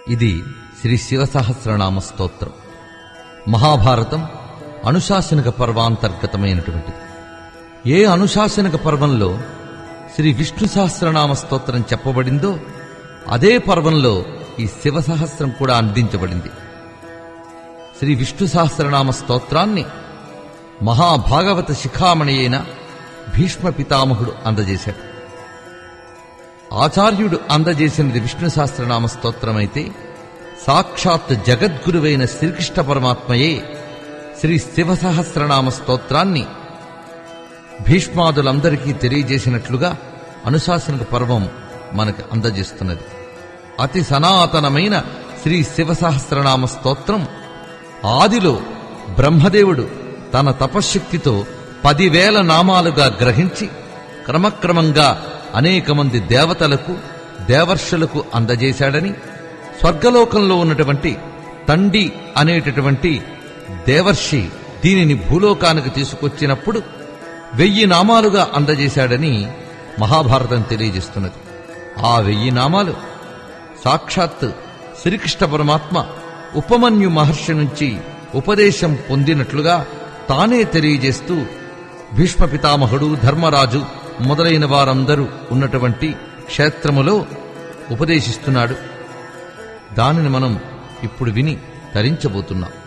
ఇది శ్రీ శివసహస్రనామ స్తోత్రం. మహాభారతం అనుశాసనిక పర్వాంతర్గతమైనటువంటిది. ఏ అనుశాసనిక పర్వంలో శ్రీ విష్ణు సహస్రనామ స్తోత్రం చెప్పబడిందో అదే పర్వంలో ఈ శివసహస్రం కూడా అందించబడింది. శ్రీ విష్ణు సహస్రనామ స్తోత్రాన్ని మహాభాగవత శిఖామణి అయిన భీష్మ పితామహుడు అందజేశాడు. ఆచార్యుడు అందజేసినది విష్ణు సహస్రనామ స్తోత్రమైతే సాక్షాత్ జగద్గురువైన శ్రీకృష్ణ పరమాత్మయే శ్రీ శివసహస్రనామ స్తోత్రాన్ని భీష్మాదులందరికీ తెలియజేసినట్లుగా అనుశాసనిక పర్వం మనకు అందజేస్తున్నది. అతి సనాతనమైన శ్రీ శివసహస్రనామ స్తోత్రం ఆదిలో బ్రహ్మదేవుడు తన తపశ్శక్తితో 10,000 నామాలుగా గ్రహించి క్రమక్రమంగా అనేక మంది దేవతలకు దేవర్షులకు అందజేశాడని, స్వర్గలోకంలో ఉన్నటువంటి తండి అనేటటువంటి దేవర్షి దీనిని భూలోకానికి తీసుకొచ్చినప్పుడు 1000 నామాలుగా అందజేశాడని మహాభారతం తెలియజేస్తున్నది. ఆ 1000 నామాలు సాక్షాత్ శ్రీకృష్ణ పరమాత్మ ఉపమన్యు మహర్షి నుంచి ఉపదేశం పొందినట్లుగా తానే తెలియజేస్తూ భీష్మ పితామహుడు, ధర్మరాజు మొదలైన వారందరూ ఉన్నటువంటి క్షేత్రములో ఉపదేశిస్తున్నాడు. దానిని మనం ఇప్పుడు విని తరించబోతున్నాం.